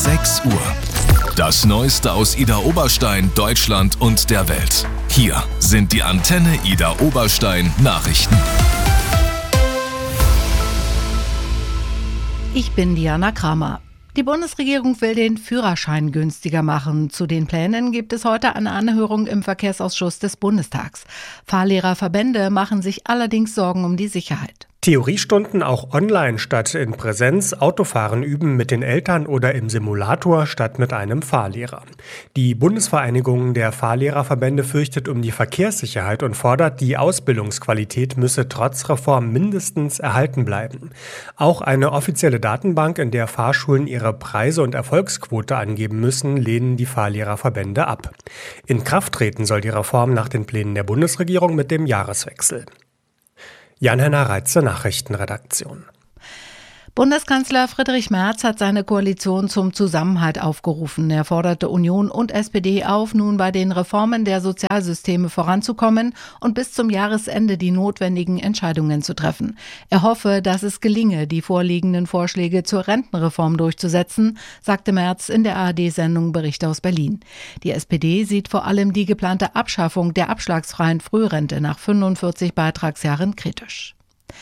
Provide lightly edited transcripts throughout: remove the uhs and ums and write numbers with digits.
6 Uhr. Das Neueste aus Idar-Oberstein, Deutschland und der Welt. Hier sind die Antenne Idar-Oberstein Nachrichten. Ich bin Diana Kramer. Die Bundesregierung will den Führerschein günstiger machen. Zu den Plänen gibt es heute eine Anhörung im Verkehrsausschuss des Bundestags. Fahrlehrerverbände machen sich allerdings Sorgen um die Sicherheit. Theoriestunden auch online statt in Präsenz, Autofahren üben mit den Eltern oder im Simulator statt mit einem Fahrlehrer. Die Bundesvereinigung der Fahrlehrerverbände fürchtet um die Verkehrssicherheit und fordert, die Ausbildungsqualität müsse trotz Reform mindestens erhalten bleiben. Auch eine offizielle Datenbank, in der Fahrschulen ihre Preise und Erfolgsquote angeben müssen, lehnen die Fahrlehrerverbände ab. In Kraft treten soll die Reform nach den Plänen der Bundesregierung mit dem Jahreswechsel. Jan-Henner Reitze, Nachrichtenredaktion. Bundeskanzler Friedrich Merz hat seine Koalition zum Zusammenhalt aufgerufen. Er forderte Union und SPD auf, nun bei den Reformen der Sozialsysteme voranzukommen und bis zum Jahresende die notwendigen Entscheidungen zu treffen. Er hoffe, dass es gelinge, die vorliegenden Vorschläge zur Rentenreform durchzusetzen, sagte Merz in der ARD-Sendung Bericht aus Berlin. Die SPD sieht vor allem die geplante Abschaffung der abschlagsfreien Frührente nach 45 Beitragsjahren kritisch.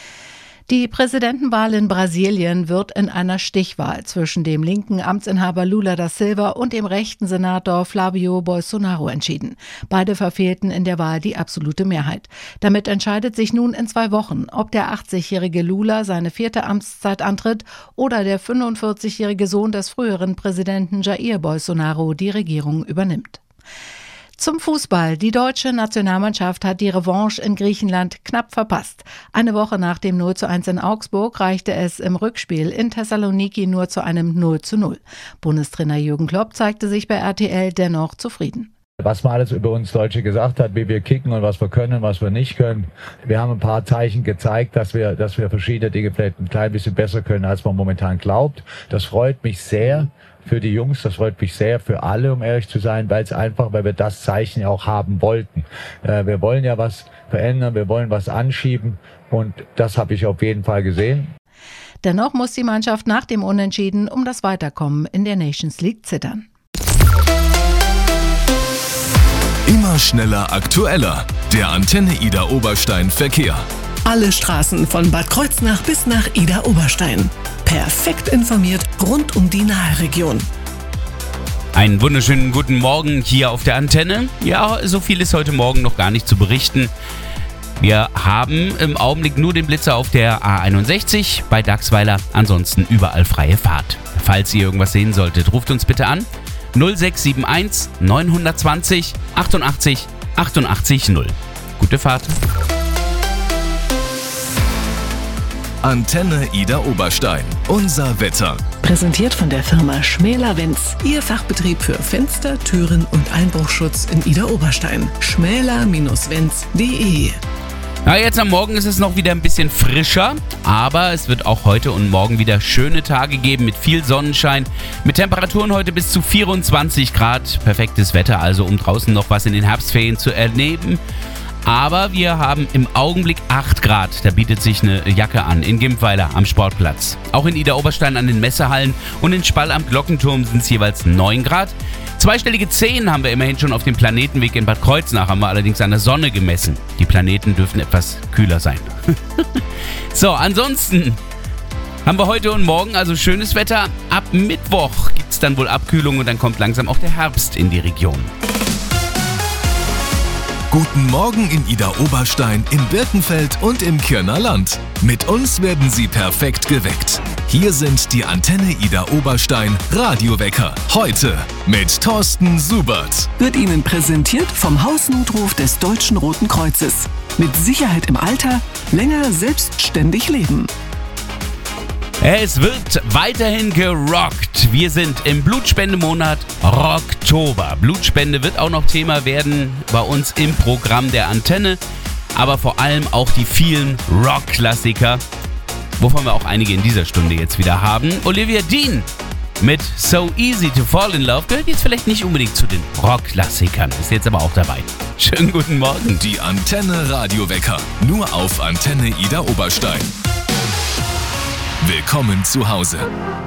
Die Präsidentenwahl in Brasilien wird in einer Stichwahl zwischen dem linken Amtsinhaber Lula da Silva und dem rechten Senator Flavio Bolsonaro entschieden. Beide verfehlten in der Wahl die absolute Mehrheit. Damit entscheidet sich nun in 2 Wochen, ob der 80-jährige Lula seine 4. Amtszeit antritt oder der 45-jährige Sohn des früheren Präsidenten Jair Bolsonaro die Regierung übernimmt. Zum Fußball. Die deutsche Nationalmannschaft hat die Revanche in Griechenland knapp verpasst. Eine Woche nach dem 0:1 in Augsburg reichte es im Rückspiel in Thessaloniki nur zu einem 0:0. Bundestrainer Jürgen Klopp zeigte sich bei RTL dennoch zufrieden. Was man alles über uns Deutsche gesagt hat, wie wir kicken und was wir können, was wir nicht können. Wir haben ein paar Zeichen gezeigt, dass wir verschiedene Dinge vielleicht ein klein bisschen besser können, als man momentan glaubt. Das freut mich sehr für die Jungs, das freut mich sehr für alle, um ehrlich zu sein, weil wir das Zeichen ja auch haben wollten. Wir wollen ja was verändern, wir wollen was anschieben und das habe ich auf jeden Fall gesehen. Dennoch muss die Mannschaft nach dem Unentschieden um das Weiterkommen in der Nations League zittern. Immer schneller, aktueller. Der Antenne Idar-Oberstein Verkehr. Alle Straßen von Bad Kreuznach bis nach Idar-Oberstein. Perfekt informiert rund um die Nahe-Region. Einen wunderschönen guten Morgen hier auf der Antenne. Ja, so viel ist heute Morgen noch gar nicht zu berichten. Wir haben im Augenblick nur den Blitzer auf der A61 bei Dachsweiler. Ansonsten überall freie Fahrt. Falls ihr irgendwas sehen solltet, ruft uns bitte an. 0671 920 88 88 0. Gute Fahrt. Antenne Idar-Oberstein. Unser Wetter. Präsentiert von der Firma Schmäler-Wenz. Ihr Fachbetrieb für Fenster, Türen und Einbruchschutz in Idar-Oberstein. schmäler-wenz.de. Ja, jetzt am Morgen ist es noch wieder ein bisschen frischer, aber es wird auch heute und morgen wieder schöne Tage geben mit viel Sonnenschein, mit Temperaturen heute bis zu 24 Grad. Perfektes Wetter, also um draußen noch was in den Herbstferien zu erleben. Aber wir haben im Augenblick 8 Grad, da bietet sich eine Jacke an, in Gimpweiler am Sportplatz. Auch in Idar-Oberstein an den Messehallen und in Spall am Glockenturm sind es jeweils 9 Grad. Zweistellige 10 haben wir immerhin schon auf dem Planetenweg in Bad Kreuznach, haben wir allerdings an der Sonne gemessen. Die Planeten dürfen etwas kühler sein. So, ansonsten haben wir heute und morgen also schönes Wetter. Ab Mittwoch gibt es dann wohl Abkühlung und dann kommt langsam auch der Herbst in die Region. Guten Morgen in Idar-Oberstein, in Birkenfeld und im Kirner Land. Mit uns werden Sie perfekt geweckt. Hier sind die Antenne Idar-Oberstein Radiowecker. Heute mit Thorsten Subert. Wird Ihnen präsentiert vom Hausnotruf des Deutschen Roten Kreuzes. Mit Sicherheit im Alter, länger selbstständig leben. Es wird weiterhin gerockt. Wir sind im Blutspendemonat Rocktober. Blutspende wird auch noch Thema werden bei uns im Programm der Antenne. Aber vor allem auch die vielen Rock-Klassiker, wovon wir auch einige in dieser Stunde jetzt wieder haben. Olivia Dean mit So Easy to Fall in Love gehört jetzt vielleicht nicht unbedingt zu den Rock-Klassikern, ist jetzt aber auch dabei. Schönen guten Morgen. Die Antenne Radiowecker, nur auf Antenne Idar-Oberstein. Willkommen zu Hause.